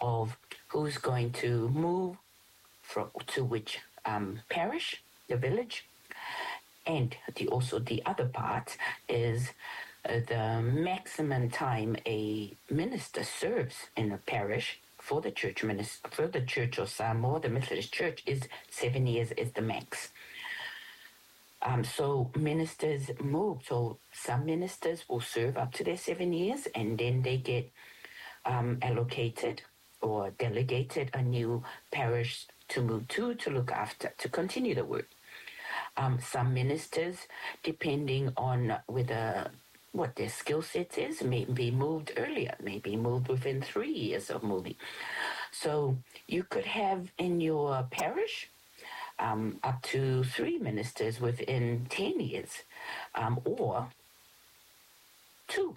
of who's going to move to which parish, the village. And also the other part is the maximum time a minister serves in a parish for the Church of Samoa, the Methodist Church, is 7 years is the max. So ministers move. So some ministers will serve up to their 7 years, and then they get allocated or delegated a new parish to move to look after, to continue the work. Some ministers, depending on what their skill set is, may be moved earlier, may be moved within 3 years of moving. So you could have in your parish up to 3 ministers within 10 years, or 2.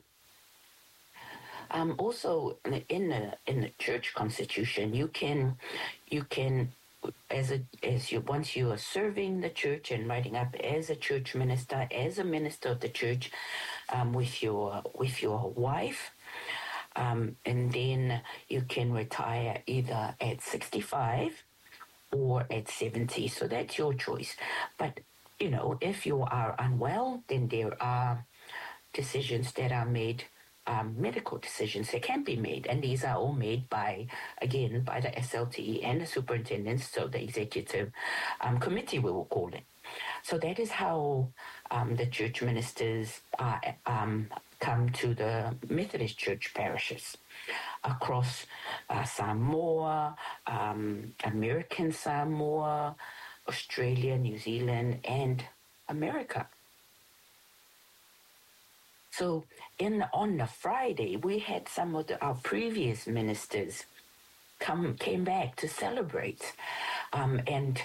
Also, in the church constitution, you can once you are serving the church and writing up as a church minister, as a minister of the church, with your wife, and then you can retire either at 65 or at 70. So that's your choice. But if you are unwell, then there are decisions that are made. Medical decisions that can be made, and these are all made by the SLT and the superintendents, so the executive committee, we will call it. So that is how the church ministers come to the Methodist Church parishes across Samoa, American Samoa, Australia, New Zealand, and America. So on the Friday, we had some of our previous ministers came back to celebrate. And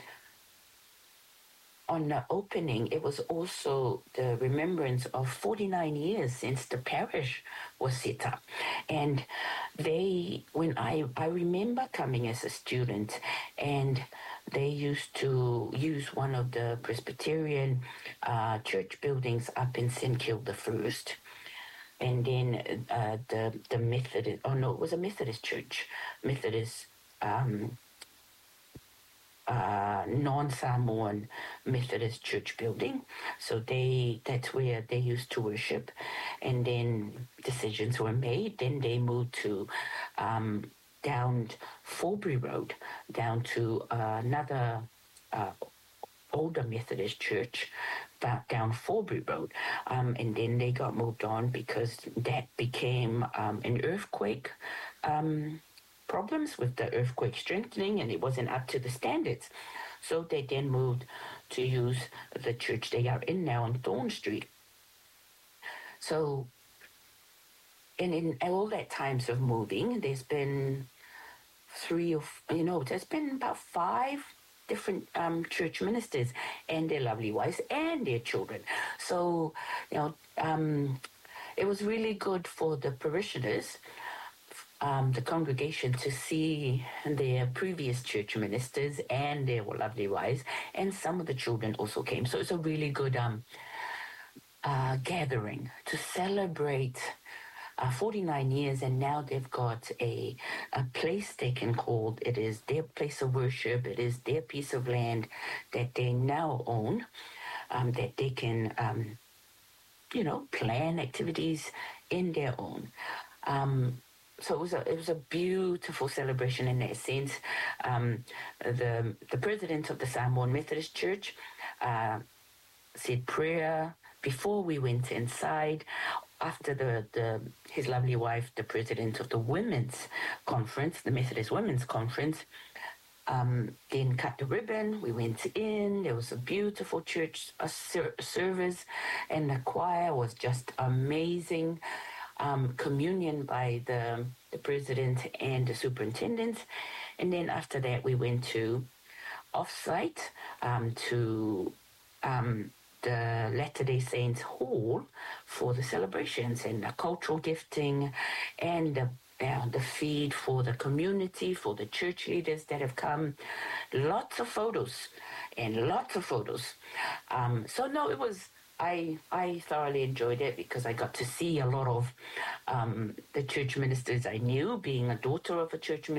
on the opening, it was also the remembrance of 49 years since the parish was set up. And when I remember coming as a student, and they used to use one of the Presbyterian church buildings up in St. Kilda first. And then the Methodist, it was a Methodist church, Methodist non-Samoan Methodist church building. So that's where they used to worship. And then decisions were made. Then they moved to down Forbury Road, down to another older Methodist church down Forbury Road. And then they got moved on because that became an earthquake problems with the earthquake strengthening, and it wasn't up to the standards. So they then moved to use the church they are in now on Thorn Street. So, and in all that times of moving, there's been there's been about 5 different church ministers and their lovely wives and their children. So, it was really good for the parishioners, the congregation, to see their previous church ministers and their lovely wives, and some of the children also came. So it's a really good gathering to celebrate 49 years, and now they've got a place they can call, it is their place of worship, it is their piece of land that they now own, that they can, plan activities in their own. So it was a beautiful celebration in that sense. The president of the Samoan Methodist Church said prayer before we went inside. After his lovely wife, the president of the women's conference, the Methodist Women's Conference, then cut the ribbon. We went in. There was a beautiful church service, and the choir was just amazing. Communion by the president and the superintendent. And then after that, we went to off-site to the Latter-day Saints Hall for the celebrations and the cultural gifting and the feed for the community, for the church leaders that have come. Lots of photos. So no, it was... I thoroughly enjoyed it because I got to see a lot of the church ministers I knew, being a daughter of a church minister.